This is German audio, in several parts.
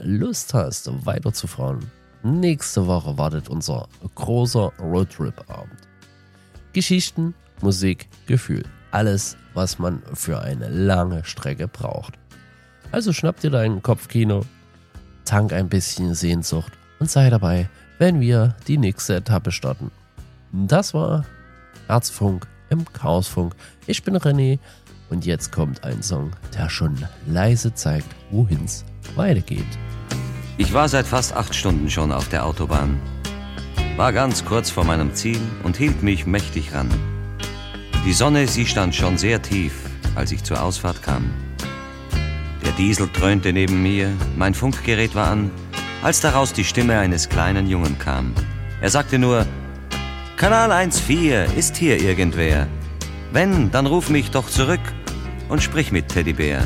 Lust hast, weiterzufahren, nächste Woche wartet unser großer Roadtrip-Abend. Geschichten, Musik, Gefühl. Alles, was man für eine lange Strecke braucht. Also schnapp dir dein Kopfkino, tank ein bisschen Sehnsucht und sei dabei, wenn wir die nächste Etappe starten. Das war Herzfunk im Chaosfunk. Ich bin René und jetzt kommt ein Song, der schon leise zeigt, wohin's weitergeht. Ich war seit fast 8 Stunden schon auf der Autobahn, war ganz kurz vor meinem Ziel und hielt mich mächtig ran. Die Sonne, sie stand schon sehr tief, als ich zur Ausfahrt kam. Der Diesel dröhnte neben mir, mein Funkgerät war an, als daraus die Stimme eines kleinen Jungen kam. Er sagte nur: Kanal 1,4, ist hier irgendwer? Wenn, dann ruf mich doch zurück und sprich mit Teddybär.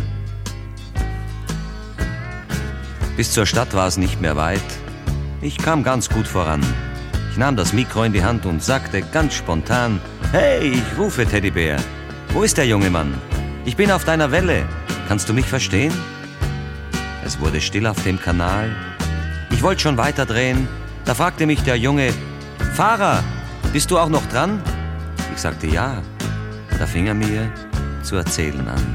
Bis zur Stadt war es nicht mehr weit. Ich kam ganz gut voran. Ich nahm das Mikro in die Hand und sagte ganz spontan: Hey, ich rufe Teddybär. Wo ist der junge Mann? Ich bin auf deiner Welle. Kannst du mich verstehen? Es wurde still auf dem Kanal. Ich wollte schon weiterdrehen. Da fragte mich der Junge: Fahrer, bist du auch noch dran? Ich sagte ja. Da fing er mir zu erzählen an.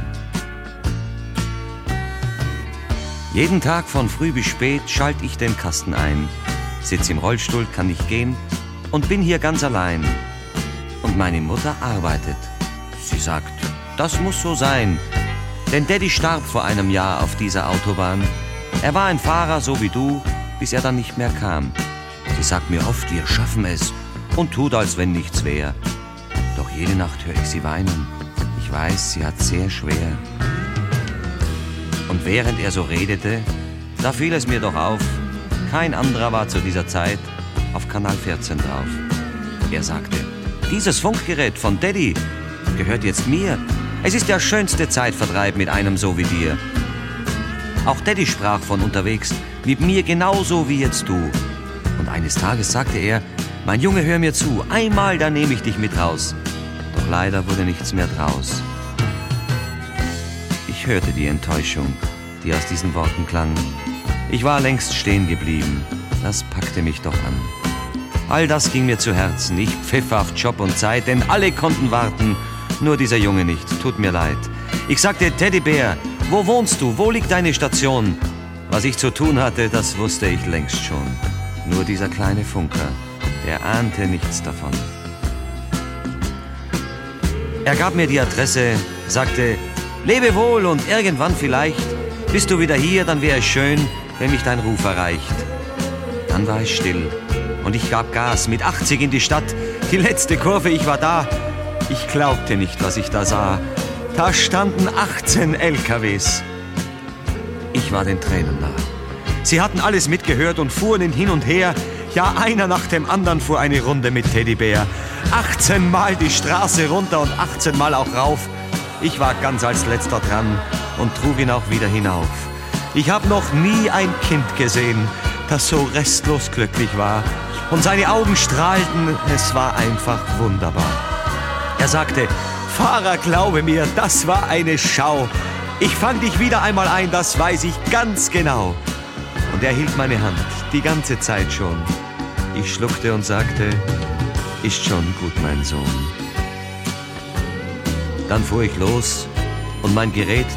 Jeden Tag von früh bis spät schalte ich den Kasten ein. Sitz im Rollstuhl, kann nicht gehen und bin hier ganz allein. Und meine Mutter arbeitet. Sie sagt, das muss so sein. Denn Daddy starb vor einem Jahr auf dieser Autobahn. Er war ein Fahrer, so wie du, bis er dann nicht mehr kam. Sie sagt mir oft, wir schaffen es und tut, als wenn nichts wär. Doch jede Nacht höre ich sie weinen. Ich weiß, sie hat sehr schwer. Und während er so redete, da fiel es mir doch auf, kein anderer war zu dieser Zeit auf Kanal 14 drauf. Er sagte, dieses Funkgerät von Daddy gehört jetzt mir. Es ist der schönste Zeitvertreib mit einem so wie dir. Auch Daddy sprach von unterwegs, mit mir genauso wie jetzt du. Und eines Tages sagte er, mein Junge, hör mir zu, einmal, da nehme ich dich mit raus. Doch leider wurde nichts mehr draus. Ich hörte die Enttäuschung, die aus diesen Worten klang. Ich war längst stehen geblieben, das packte mich doch an. All das ging mir zu Herzen, ich pfiff auf Job und Zeit, denn alle konnten warten, nur dieser Junge nicht, tut mir leid. Ich sagte, Teddybär, wo wohnst du, wo liegt deine Station? Was ich zu tun hatte, das wusste ich längst schon. Nur dieser kleine Funker, der ahnte nichts davon. Er gab mir die Adresse, sagte, lebe wohl und irgendwann vielleicht, bist du wieder hier, dann wäre es schön, wenn mich dein Ruf erreicht. Dann war es still und ich gab Gas, mit 80 in die Stadt, die letzte Kurve, ich war da. Ich glaubte nicht, was ich da sah. Da standen 18 LKWs. Ich war den Tränen nah. Sie hatten alles mitgehört und fuhren ihn hin und her. Ja, einer nach dem anderen fuhr eine Runde mit Teddybär. 18 Mal die Straße runter und 18 Mal auch rauf. Ich war ganz als letzter dran und trug ihn auch wieder hinauf. Ich habe noch nie ein Kind gesehen, das so restlos glücklich war. Und seine Augen strahlten, es war einfach wunderbar. Er sagte, Fahrer, glaube mir, das war eine Schau. Ich fang dich wieder einmal ein, das weiß ich ganz genau. Und er hielt meine Hand, die ganze Zeit schon. Ich schluckte und sagte, ist schon gut, mein Sohn. Dann fuhr ich los und mein Gerät